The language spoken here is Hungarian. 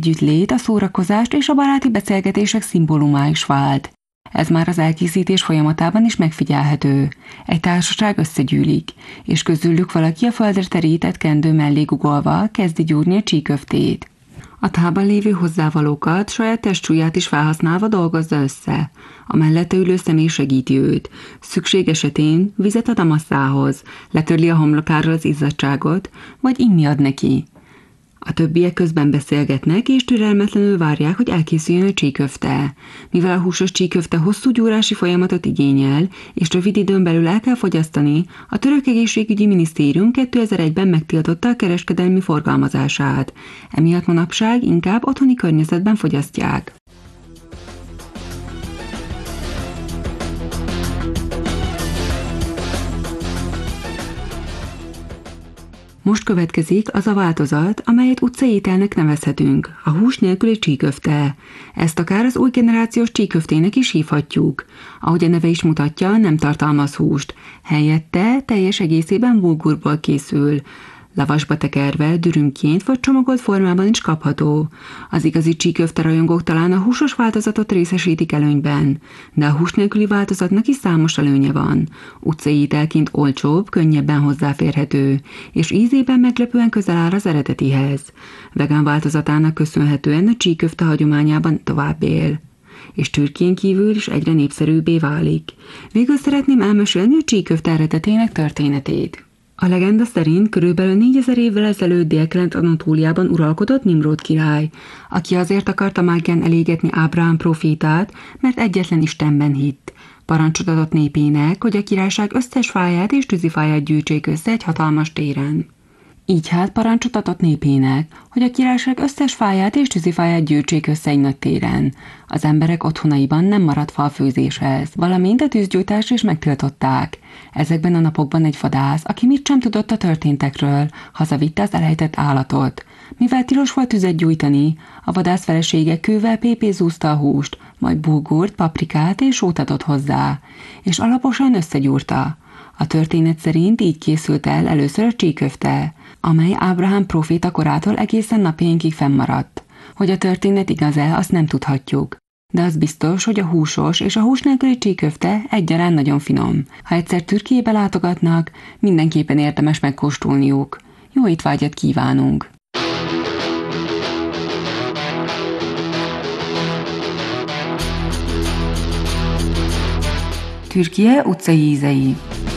együttlét, a szórakozást és a baráti beszélgetések szimbólumá is vált. Ez már az elkészítés folyamatában is megfigyelhető. Egy társaság összegyűlik, és közülük valaki a földre terített kendő mellé gugolva kezdi gyúrni a csíköftét. A tálban lévő hozzávalókat saját testsúlyát is felhasználva dolgozza össze. A mellette ülő személy segíti őt. Szükség esetén vizet ad a masszához, letörli a homlokáról az izzadságot, vagy inni ad neki. A többiek közben beszélgetnek, és türelmetlenül várják, hogy elkészüljön a csíköfte. Mivel a húsos csíköfte hosszú gyúrási folyamatot igényel, és rövid időn belül el kell fogyasztani, a török egészségügyi minisztérium 2001-ben megtiltotta a kereskedelmi forgalmazását. Emiatt manapság inkább otthoni környezetben fogyasztják. Most következik az a változat, amelyet utcai ételnek nevezhetünk, a hús nélküli csíköfte. Ezt akár az új generációs csíköftének is hívhatjuk. Ahogy a neve is mutatja, nem tartalmaz húst. Helyette teljes egészében bulgurból készül. Lavasba tekerve, dürümként vagy csomagolt formában is kapható. Az igazi csíköfte rajongók talán a húsos változatot részesítik előnyben, de a hús nélküli változatnak is számos előnye van. Utcai ételként olcsóbb, könnyebben hozzáférhető, és ízében meglepően közel áll az eredetihez. Vegán változatának köszönhetően a csíköfte hagyományában tovább él, és Türkjén kívül is egyre népszerűbbé válik. Végül szeretném elmesélni a csíköfte eredetének történetét. A legenda szerint körülbelül 4000 évvel ezelőtt Délkelet-Anatóliában uralkodott Nimród király, aki azért akarta mágián elégetni Ábrahám prófétát, mert egyetlen Istenben hitt. Parancsot adott népének, hogy a királyság összes fáját és tűzifáját gyűjtsék össze egy hatalmas téren. Így hát parancsot adott népének, hogy a királyság összes fáját és tűzifáját gyűjtsék össze egy nagy téren. Az emberek otthonaiban nem maradt falfőzéshez, valamint a tűzgyújtást is megtiltották. Ezekben a napokban egy vadász, aki mit sem tudott a történtekről, hazavitte az elejtett állatot. Mivel tilos volt tüzet gyújtani, a vadász felesége kővel pépézúzta a húst, majd bulgurt, paprikát és sót adott hozzá, és alaposan összegyúrta. A történet szerint így készült el először a csíköfte, amely Ábrahám próféta korától egészen napjainkig fennmaradt. Hogy a történet igaz-e, azt nem tudhatjuk. De az biztos, hogy a húsos és a hús nélküli csíköfte egyaránt nagyon finom. Ha egyszer Türkiébe látogatnak, mindenképpen érdemes megkóstolniuk. Jó étvágyat kívánunk! Türkie utcai ízei.